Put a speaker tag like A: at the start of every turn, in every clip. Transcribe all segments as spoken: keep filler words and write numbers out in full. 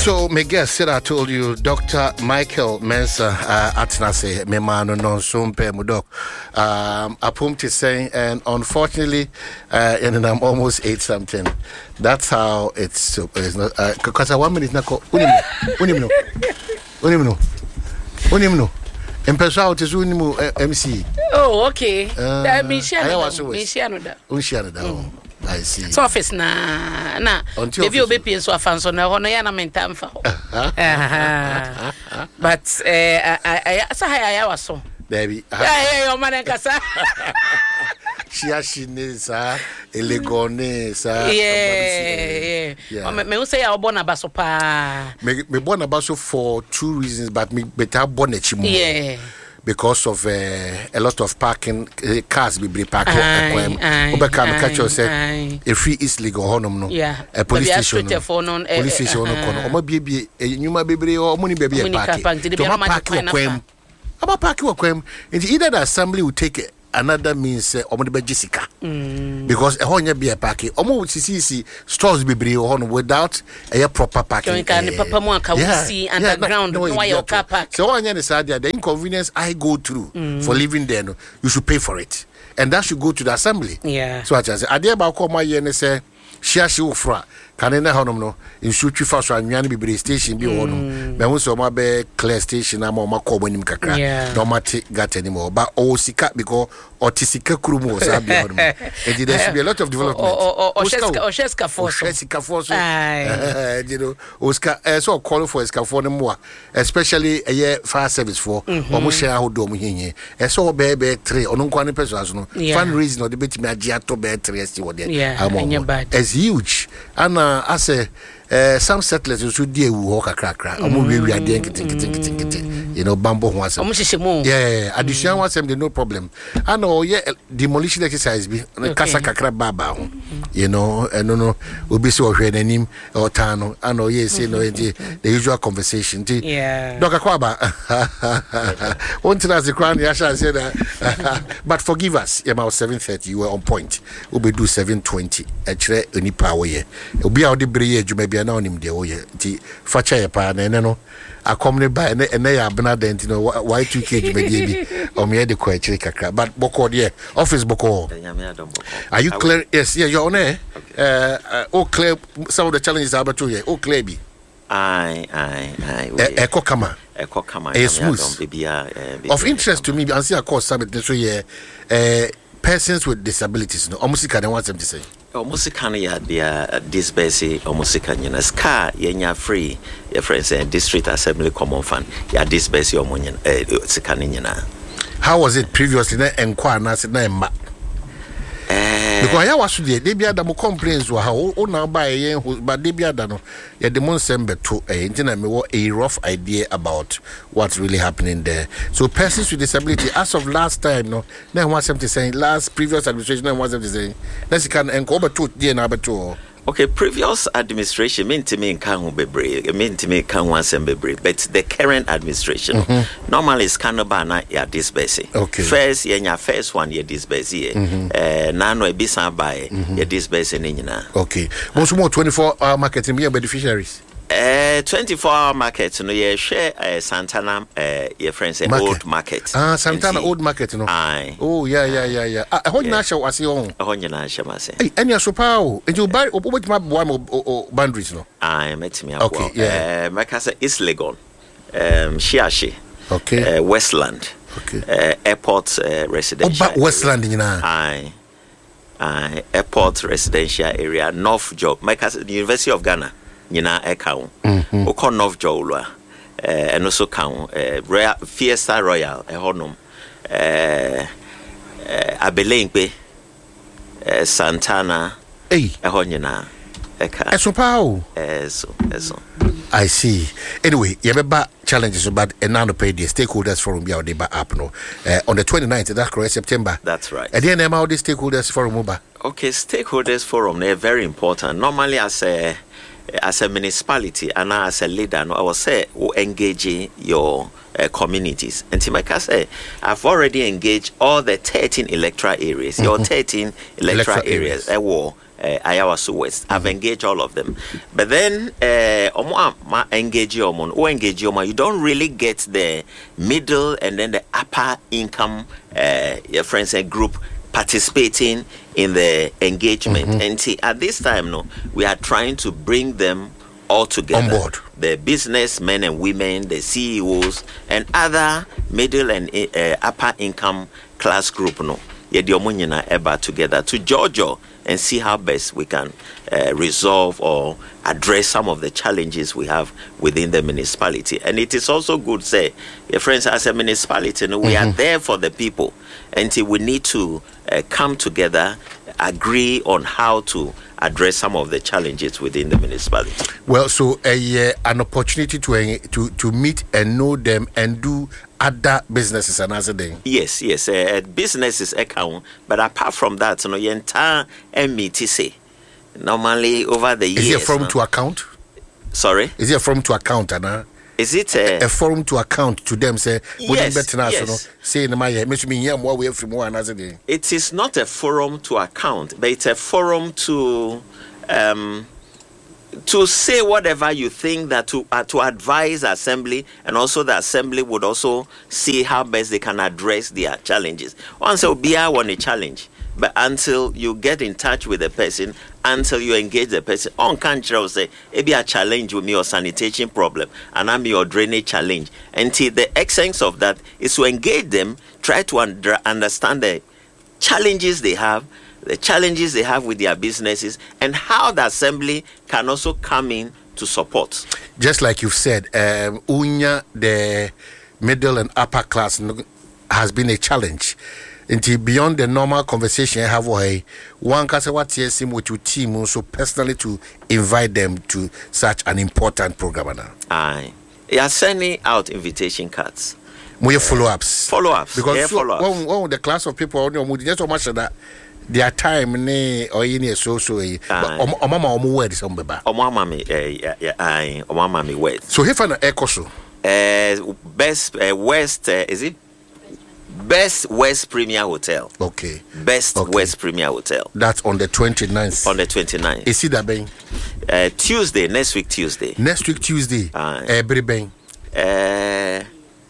A: So, my guest said I told you, Doctor Michael Mensah, uh, Atnase, Memano non sumpe mudok. Um, I pumped to say, and unfortunately, uh, and I'm almost ate something. That's how it's. It's not because uh, I one minute na ko. Unimno, unimno, unimno, unimno. Empezar to unimu M C.
B: Oh, okay.
A: Uh,
B: That means
A: I was
B: always.
A: Unshana. I see.
B: So office na na. If you be paying so afanso na hono ya na mentam fa. But eh I I say I was so.
A: Baby.
B: Yeah, your man kasa.
A: Shiashinesa, Elegonesa.
B: Yeah, yeah. Me me say I born abaso pa.
A: Me me born abaso for two reasons, but me better born a chimo.
B: Yeah.
A: Because of uh, a lot of parking uh, cars be parking Uber car catch you say a free East League or honum no
B: yeah
A: a police station
B: no
A: police station no kono omo bie e nyuma bebre o mo ni bebe e park to ma park kwam aba park kwam either the assembly will take it another means omo de begisika because e honya be park omo sisi stores bebre o hono without a proper parking
B: can papa mo aka we see underground no why your car park
A: so honya ne sad the inconvenience I go through mm. for living there no you should pay for it and that should go to the assembly
B: yeah
A: so I just say ade ba ko ma ye ne say shia shi ofra kan na honom no in shoot fa so anwan bebre station bi ho no me hu so ma be clear station am ma ko bonim kakra no mate gat anymore but o sika because otisika kurum o sa bi ho no and there should be a lot of development
B: o sheska o sheska for so
A: sheska for so you know Oscar so call for Oscar for no more especially a fire service for o mo share ho do mo hinye e so be be three ono kwa ne person aso no fundraising no de betimi agi ato be three sti wo there as huge and uh, as a uh, some settlers who should deal with kakra kakra omo we we ade nkitin nkitin nkitin you know bambo ho asem
B: omo hihemu
A: yeah addition one sem no problem and oh yeah demolition exercise bi kasa kakra baba ho you know no no obi se ohwe nanim otano and oh yeah say no the usual conversation
B: yeah
A: doka kwaba want to the crown ya sha say that but forgive us about seven thirty you were on point we be do seven twenty e kire oni power ye obi a odi breye adwuma bia na onim de oye ti facha ye pa na ene no akomne ba ene ene ya abna dent no y two k adwuma die bi o me de ko e kire kakra but boko de office boko are you clear yes yeah you're on air uh oh clear some of the challenges about to here oh clear bi
C: I I I
A: Eko kama
C: Eko kama
A: of interest to me and see a course summit so yeah uh persons with disabilities no almost can want them to say
C: almost can ya dia this basic almost can you ska yenya free your friends and district assembly common fund ya this basic omonyen eh sika nyina.
A: How was it previously na enquire na se na emma because I was there they be adam complaints wa how o na buy yen but they be adam no ya the monsembe to eh ntina me wo a rough idea about what's really happening there. So persons with disability as of last time no na want something saying last previous administration na want something saying na se kan enko over to there na beto.
C: Okay, previous administration mean to me in Kanhu Bebre, mean to me Kanhu Bebre, but the current administration mm-hmm. normally is Kanobana ya this basic.
A: Okay.
C: First, yenya first one ya this basic.
A: Mm-hmm.
C: Uh, nano ebisa by ya this basic nina.
A: Okay. Most more twenty-four hour marketing be beneficiaries.
C: Uh, twenty-four hour market no ye share uh, Santana uh, your friends say old market.
A: Ah Santana old market no.
C: Aye.
A: Oh yeah yeah yeah yeah. Ah ho nyina hye wase on.
C: Ho nyina hye mase.
A: Eh anya so pa o. E you buy obotima boy mo boundaries no.
C: Aye metimi abo.
A: Okay yeah.
C: Uh, make say East Legon. Um Shiashi.
A: Okay.
C: Uh, Westland.
A: Okay.
C: Uh, airport uh, residential.
A: Oh Westland nyina.
C: Aye. Aye airport residential area North Job. Make say the University of Ghana. Nyina eka wo ko North Jowla eh eno so kan eh Fiesta Royal e honom eh Abelenpe eh Santana
A: eh
C: e ho nyina eka
A: eso pa o
C: eso eso
A: I see. Anyway, you have challenges about a nano pay the stakeholders forum be out there app no uh, on the twenty-ninth, that's correct, September.
C: That's right.
A: And then how the stakeholders forum over.
C: Okay, stakeholders forum they're very important. Normally as a as a municipality and as a leader, no, I will say will engage your uh, communities. And Timaka say I've already engaged all the thirteen electoral areas. Mm-hmm. Your thirteen electoral, electoral areas. areas. Uh, uh, Ayawaso West. I've engaged all of them. But then, uh, engage you, engage you, you don't really get the middle and then the upper income uh, your friends and group participating in the engagement. Mm-hmm. And see, at this time, no, we are trying to bring them all together. On board. The businessmen and women, the C E Os, and other middle and uh, upper income class group, no, eba together to Georgia and see how best we can uh, resolve or address some of the challenges we have within the municipality. And it is also good, say, your friends, as a municipality, no, we mm-hmm. are there for the people, and we need to uh, come together, agree on how to address some of the challenges within the municipality. Well, so a uh, an opportunity to uh, to to meet and know them and do other businesses another day. Yes, yes, uh, businesses account, but apart from that, you know, your entire M E T C normally over the years. Is it from no? to account? Sorry, is it from to account, Anna? Is it a, a forum to account to them? Say, yes, yes. Say in my it is not a forum to account, but it's a forum to um, to say whatever you think that to uh, to advise assembly, and also the assembly would also see how best they can address their challenges. Once will be one a challenge. But until you get in touch with the person, until you engage the person, on country say, it be a challenge with me or sanitation problem, and I'm your drainage challenge. Until the essence of that is to engage them, try to under, understand the challenges they have, the challenges they have with their businesses, and how the assembly can also come in to support. Just like you've said, um, Unya, the middle and upper class has been a challenge. Until beyond the normal conversation I have with one can say what yes him with your team also personally to invite them to such an important program now. Aye. You are sending out invitation cards. More uh, follow-ups. Follow-ups. Because yeah, so, follow-ups. One, one the class of people on your just so much that their time ne or any so so eh o mama o mo word some beba. O mama me eh yeah aye o mama me word. So if an echo so uh best uh, west uh, is it Best West Premier Hotel. Okay. Best okay. West Premier Hotel. That's on the twenty-ninth. On the twenty-ninth. Is it that bang? Uh, Tuesday, next week Tuesday. Next week Tuesday. Uh, Every bang. Uh,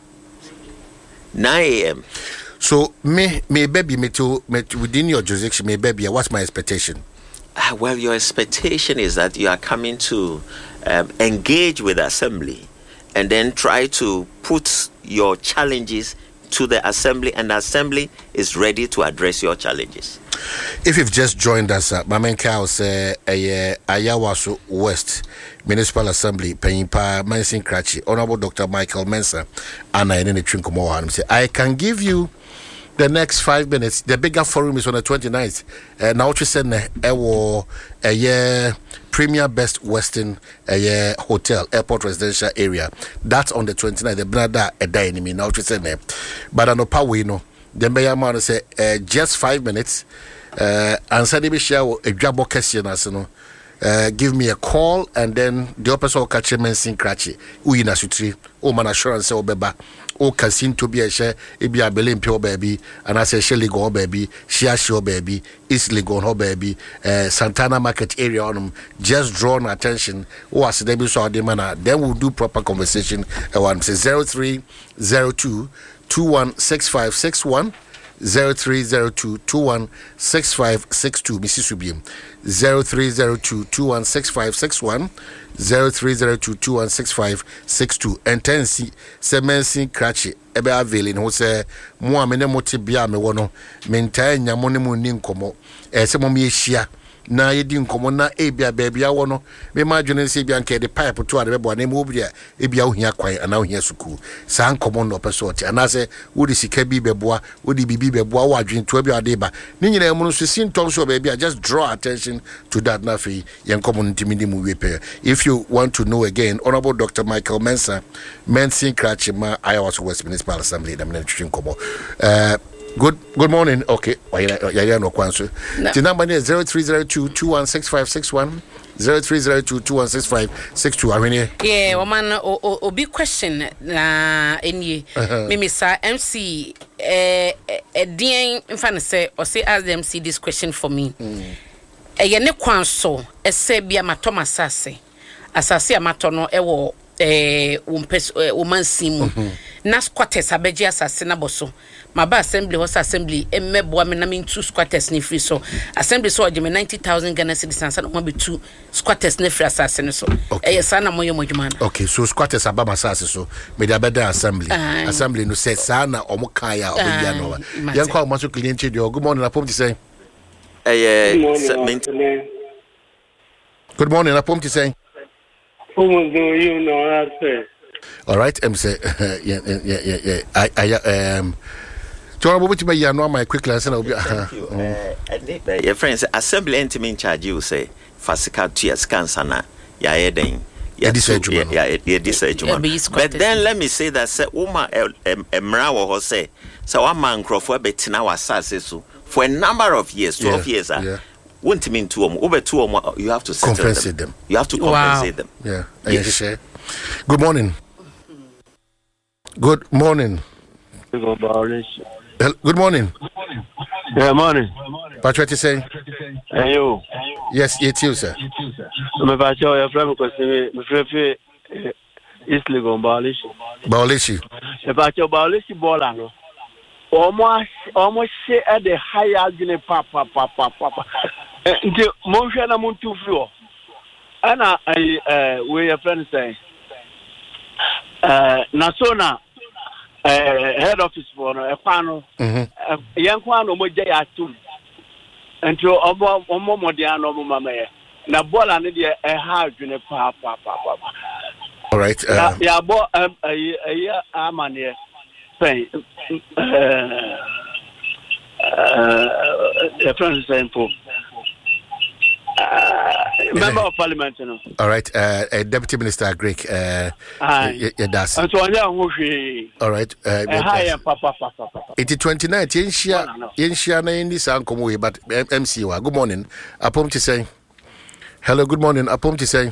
C: nine a.m. So, me, me baby, me to, me to, within your jurisdiction, me baby, what's my expectation? Uh, well, your expectation is that you are coming to um, engage with the assembly and then try to put your challenges to the assembly, and the assembly is ready to address your challenges. If you've just joined us, uh, Mamenka was uh, a Ayawaso West Municipal Assembly, Penyipa Mansin Krachi, Honorable Doctor Michael Mensah, and I didn't drink more. And say, I can give you the next five minutes. The bigger forum is on the twenty-ninth. Uh, now, to send a war a year Premier Best Western a year hotel airport residential area. That's on the twenty-ninth. The brother a day in me now to send them. But I know power, you know. The mayor man say uh, just five minutes. Uh, and send me share a job question as you know. Uh, give me a call, and then the opposite will catch him and sing cratchy. We in a sutri, oh man assurance or beba. O casin to be a share, it be a Berlin pure baby, and I say Shelly go baby, Shia show baby, Eastleigh go her baby, uh, Santana market area on them, just drawn attention. Oh, as they be saw the manner, then we'll do proper conversation. I want to say zero three zero two two one six five six one. Zero three zero two two one six five six two, Missus Subium. Zero three zero two two one six five six one. Zero three zero two two one six five six two. And ten see semensi cratchy. Ebe availing who say more mene motibia me wono. Maintain yamone munin como. Eh, some me shia. Na yedi nkomo na ebia baby a wono me madwene se bia nke de pipe to ade bebo na me obia ebia ohia kwan ana ohia suku sa nkomo no pesoti ana se wodi sika bi beboa wodi bibi beboa wo adwen to bia ade ba ni nyina mu no so symptoms so baby just draw attention to that na fe yen komo ntimidi mu wepe. If you want to know again, Honorable Doctor Michael Mensah, Mansin Krachima, Ayawaso West Municipal Assembly, the Ministry Komo. Uh Good good morning. Okay. Yeah, no answer. The number is zero three zero two two one six five six one. Zero three zero two two one six five six two. I mean, yeah, woman, or or big question. Na any, me sir M C. Eh, eh, D N in front say or say ask them see this question for me.
B: ɛyɛ ne kwan so ɛsɛ bia matɔ masase asase amato no ɛwɔ eh wo mpes wo mansim na squatters abegye asase na boso maba assembly house assembly emmeboa me na me two squatters ne free so assembly so ogye me ninety thousand Ghana cedis ansa na mo be two squatters ne free asase ne so ɛyɛ sa na moyɛ modwuma na
A: okay so squatters ababa asase so me da beda assembly assembly no say sa na omo kan ya obia no yen kwa mo so client de good morning na pom ti say
C: eh
A: good morning na pom ti say
D: who do you know that say
A: all right em say yeah yeah yeah yeah I I um John, what you may know my quick lesson. I'll be
C: your friends assembly intimate in charge. You say Fasika to your scansana, ya eden, ya this but then let me say that say Uma Emrawa or say so one man Crawford bet now assassin so for a number of years, twelve years. Ah, won't mean two over two or you have to
A: compensate them.
C: them. You have to compensate them.
A: Yeah, yes. Good morning. Good morning.
D: Good morning.
A: Good morning.
D: Yeah, morning.
A: What you saying?
D: Hey, you.
A: Yes, it's you, sir.
D: Me bacho ya frame ko se me frefe Isli Gombalish.
A: Balishi.
D: Me bacho Balishi bola no. Omo omo se e de higher gene pa pa pa pa pa. Nti mo hwe na mo tu flo. Ana ai eh we your friend say. Eh na so na Uh, head office for no ekwano eh yankwano mo je ya tum ento omo omo modiano mo mamaye na bola ne de e ha adwene pa pa pa pa
A: all right
D: uh, ya bo eh eh amane pen eh eh friends simple member of parliament no
A: all right uh, uh deputy minister Greek uh yeah that's
D: so anya ho hwe
A: all right uh
D: hi papa papa
A: it twenty-nine yenhia yenhia na indi san komo we but M C wa good morning apom to say hello good morning apom to say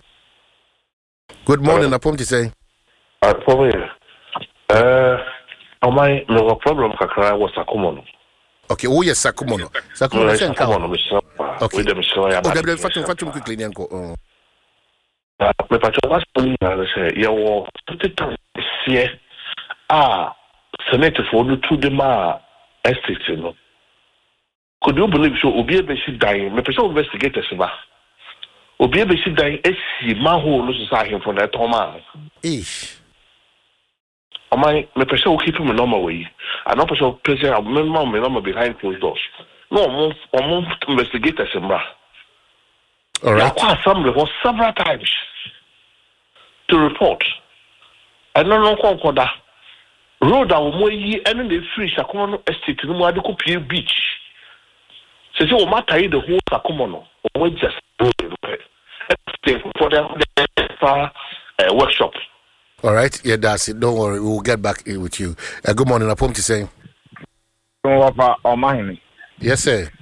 A: good morning apom to say
E: apom uh o my no problem kakra was akomo.
A: Okay, oh yes, Sakumono. Sakumono, Sakumono. Okay. Oh, W. Fatum, Fatum, quickly, Yanko. Oh.
E: Uh, but I was telling you, say, you were here. Ah, Senator for the two dema estate, you know. Could you believe so? Obi Besi dying. Me person investigators, ba. Obi Besi dying. Esi maho no society from that Thomas.
A: Ish.
E: I my me person will keep him normal way. I know person person I remember me normal behind closed doors. No, I'm I'm investigators in bra.
A: All right.
E: I assembly for several times to report. I don't know Concorda. Road our more ye and the free Sakomono estate no more the beach. So so matter the whole Sakomono or just for the uh, workshop.
A: All right, yeah, that's it. Don't worry, we'll get back in with you. Uh, good morning, Apom to say. Yes, sir.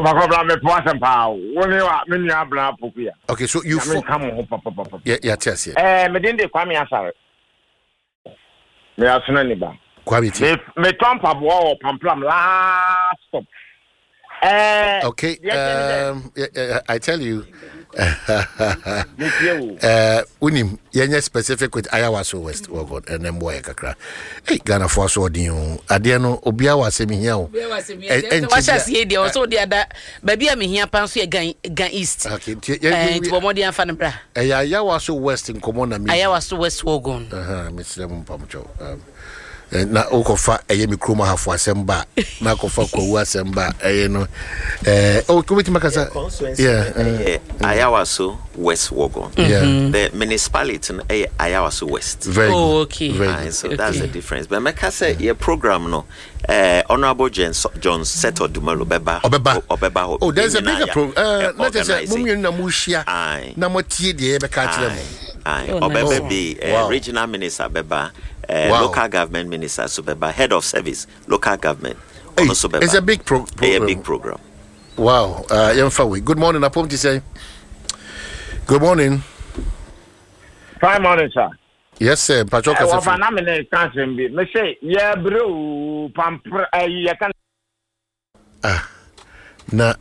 A: Okay, so you fo- yeah, yeah, yes, yeah.
F: Eh, me didn't Kwame Asare. Me asuna ni ba.
A: Kwame ti.
F: Me me tompa bo pamplam last stop. Eh,
A: okay, um, yeah, yeah, I tell you. uh unim yenye specific with Ayawaso West work and then boy kakra hey Ghana for so din ade no obia wasemi hia o
B: e washa sie de so de ada baby am hia pan so gan gan east
A: okay
B: eh to mo de afa ne bra
A: eh Ayawaso West in komo na me
B: Ayawaso West wogon
A: aha me sele mo pamcho na okofa eye mikroma hafo asemba na kofa kwawu asemba eye no eh o komiti makasa yeah
C: Ayawaso West Wogon.
A: Yeah.
C: The municipality eh Ayawaso West.
B: Very oh, okay.
A: Very
C: ah, so
B: okay.
C: that's the difference. But make say your program no eh Honorable John John Seto Dumelo beba
A: Obeba
C: Obeba.
A: Oh, there's a bigger program. Uh, not just a mummy na mushia. Na motie de be ka kire mo.
C: Aye. Obeba be regional minister beba. Uh, wow. Local government minister Subeba, head of service, local government.
A: Hey, it's a big pro- program.
C: A big program.
A: Wow. Uh, good morning. Apom to say. Good morning.
F: Prime morning, sir.
A: Yes, sir. Pachoka.
F: Well, I'm not in country. Me say, yeah, bro. Pampr. Uh, you can.
A: Ah. na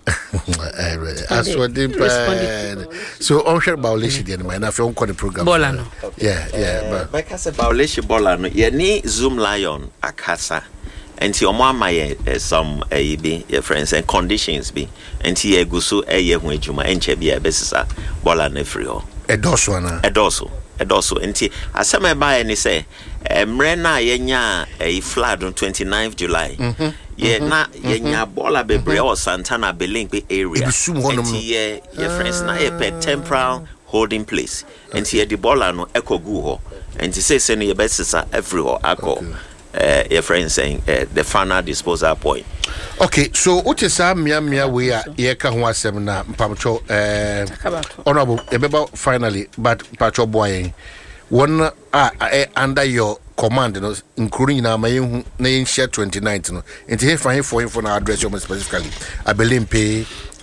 A: as for the so on share violation the man na from the program
B: bola no
A: yeah yeah
C: but like I said violation bola no ye ni Zoom Lion akasa enti omo amaye some eh bi your friends and conditions bi enti ye guso eh ye ho adwuma enche bia besisa bola na free ho
A: edoso na
C: edoso edoso enti asema ba ni say emre na ye nya eh flood on twenty-ninth July ye na ye nya bola bebre or Santana Belimpe area enti ye your friends na ye pe temporal holding place enti ye di bola no ekogu ho enti say say no ye besisa every ho akọ uh, your friend saying uh, the final disposal point.
A: Okay, so what is our mia mia we are here can wasem na mpamcho eh honorable ebeba finally but pacho boy one ah under your command no including na mayen na share twenty-ninth no enti he fa for info na address you specifically I believe pay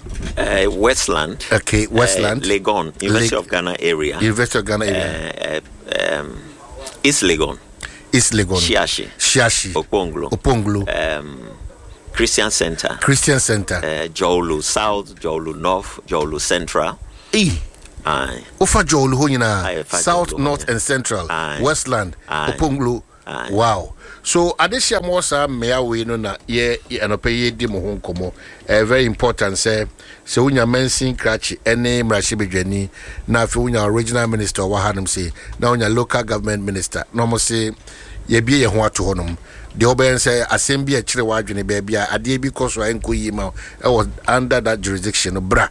C: uh, Westland.
A: Okay, Westland.
C: Uh, Legon, University Leg- of Ghana area.
A: University of Ghana area.
C: Uh, um, East Legon.
A: East Legon.
C: Shiashi.
A: Shiashi.
C: Oponglo.
A: Oponglo.
C: Um, Christian Center.
A: Christian Center.
C: Uh, Jolu South, Jolu North, Jolu Central.
A: E.
C: Aye.
A: Ofa Jolu ho nyina. South, Jolu, North, and Central.
C: Aye.
A: Westland.
C: Aye.
A: Oponglo.
C: Aye.
A: Wow. So adesha mo sa mea we no na ye anope ye di mo ho nkomo. Eh very important say se unya mensin krachi ene mrashi bedwani na afi unya original minister wa hanum say na unya local government minister no mo say ye bie ye ho ato honom de oben say asem bi a kire wa adwene ba bia ade bi koso enko yi ma e was under that jurisdiction bra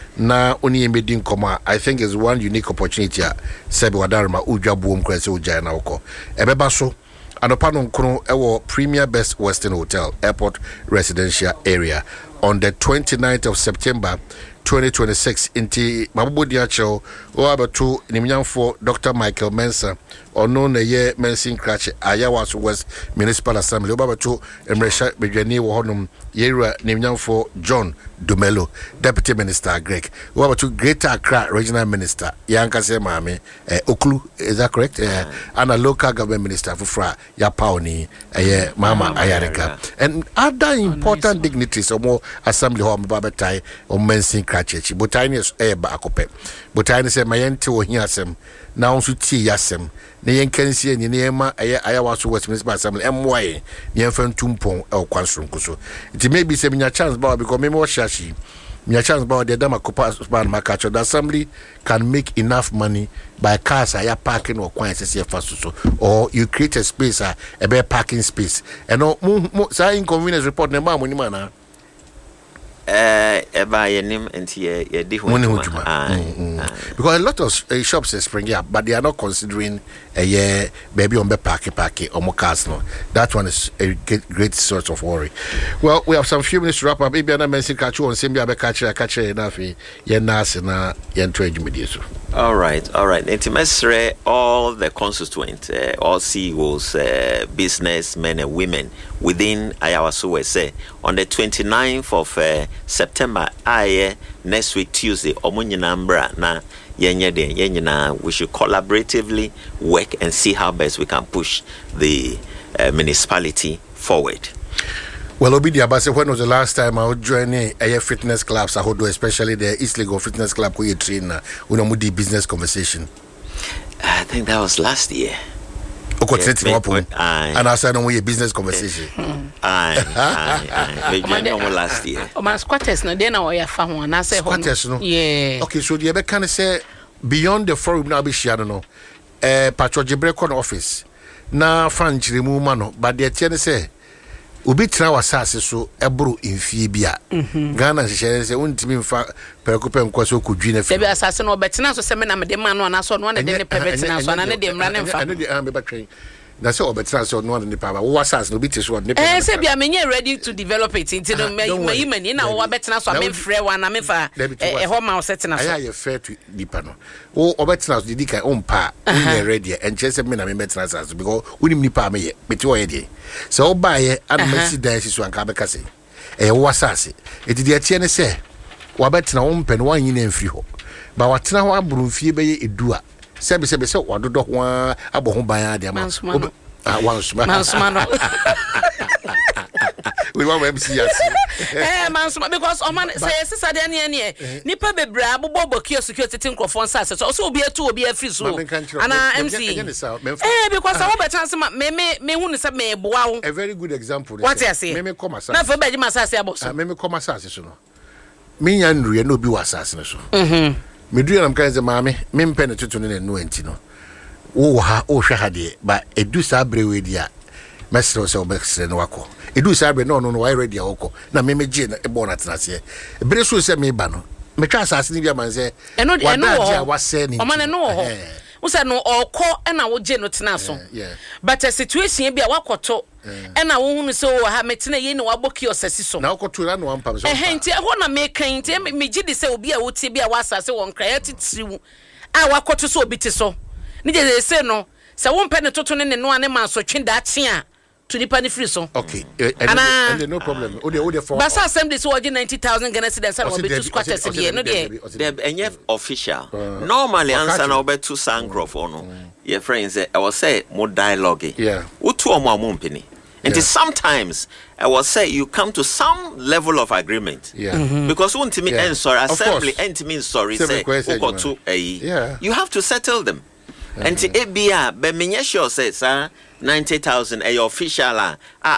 A: na oni e medi nkoma. I think is one unique opportunity a sebi wadarma udwabuom kwa se ugya na woko ebeba so Anopano Nkono ewo Premier Best Western Hotel Airport Residential Area on the twenty-ninth of September twenty twenty-six inti Mabudi Acho o abeto nimnyamfo Doctor Michael Mensah ono na ye Mensing Cratch Ayawas West Municipal Assembly o abeto emresha bedwani wo honum yera nimnyamfo John Dumelo Deputy Minister Greg o abeto Greater Accra Regional Minister Yankase Mame eh, Oklu, is that correct? Uh, and a local government minister for ya Pauni eh, Mama Ayareka and other important oh, nice dignitaries or more assembly home babatai or Mensing Cratch Botanius eh ba akope Botani se mayente wo hiasem na onso tie yasem na yenkansie ni nema aya ayawaso West Municipal Assembly emwaye ni emfa ntumpon e kwansonko so it may be se minya chance ba because me mo shashi minya chance ba the dama kopa ban makacho the assembly can make enough money by cars aya parking or kwan sese faso so or you create a space a e be parking space and no sa inconvenience report na ma money na
C: Uh, eba yenim enti ye ye di ho
A: because a lot of uh, shops are springing up but they are not considering a uh, yeah baby on be parking parking or more cars no. That one is a great, great source of worry. Well, we have some few minutes to wrap up. Maybe I'm mentioning catch on same be catch catch enough ye nas na ye trade media.
C: All right, all right. Enti mesre all the constituents, uh, all C E Os, uh, businessmen and women within Ayawaso say on the twenty-ninth of uh, September, I next week Tuesday, Omunyinambra na yenye de yenyina. We should collaboratively work and see how best we can push the uh, municipality forward.
A: Well, Obidi Abase, when was the last time I would join a fitness clubs? I would do, especially the East Legon Fitness Club where you train when I'm with the business conversation.
C: I think that was last year.
A: Okay, yeah, but, aye. And I said, no, we a business conversation.
C: Aye, aye, aye. Maybe no last year.
B: Oh, my squatters, no, then I have found one. I say,
A: squatters, no.
B: Yeah.
A: Okay, so the other kind of say beyond the forum now be shared, no. Eh, Patro Jebrekon office. Na fan chirimu mano, but the tiene say. Ubi tra wasase so ebro infie bia Ghana hye se untimi mfa perekupe nkwaso kudwine fe
B: be asase no betina so se me na me de ma no na so no na de ne pebetina so na ne de mra ne mfa
A: ane de ambe batwen na se obetina so no ne pa ba wo wasase no bi te so ne
B: pe eh se bia menye ready to develop it into no me imani na wo betina so me frɛ wa na me fa eh ho ma setina so
A: aya ye fair to dipa no wo obetina so didi kan ompa we ready and chese me na me betina so because unim nipa me ye beti wo ye de so obaye admesi dance so anka beka se eh wo wasase eti de atie ne se wa betina wo mpe no wan yin amfiri ho ba watena ho aburumfie beye edua sebe sebe se wadodo ho abo ho ban ade ama
B: ah wansuma
A: wansuma no We want M C S.
B: Eh, man, because oh man, say sister de ne ne. Nipa bebra bobo kio security microphone sa so so obi etu obi afri so. Ana M C. Eh, because I want chance me me me hu ne say me boa wo.
A: A very good example.
B: What you say?
A: Me me come asase.
B: Na for be ma asase aboso.
A: Me me come asase so no. Me nya nruye no bi wasase no so. Mhm. Me dua nam kan say maame, me mpe ne tutu ne no anti no. Wo ha o hwe ha de ba edu sa brewe dia. Mesro so mesre no wako. Edu sa bre no no no why ready wako. Na me me gye na e bon atenase. E bre so se me ba no. Me twa asase ni bia man say.
B: E no e no
A: wo. Wa se ni.
B: O man no wo. Wo say no okọ e na wo gye no tena so. But a situation bia wakoto e na wo hunu so ha metena ye ni waboki osasi so.
A: Na wakoto na no ampa so.
B: Eh nti e ho na me kan nti me gye de say obi a wo tie bia wa asase won kra titiriwu. A wakoto so obi ti so. Ni je say no. Se wo mpe ne toto ne ne no ane man so twen da tie a to the penny free so.
A: Okay. Uh, and, and, and no problem. Ode ode for.
B: Basa assembly so wage ninety thousand Ghana cedis and obe two squatters here no there.
C: Dem enye official. Normally answer na obe two sangrofo no. Your friends say I was say mo dialogue.
A: Yeah.
C: Utu omo amumpini. And sometimes I will say you come to some level of agreement.
A: Yeah. Mm-hmm.
C: Because untimi yeah. sorry assembly entimi sorry say ukotu eh. You have to settle them. And to A B A, but me sure says, ninety thousand a official.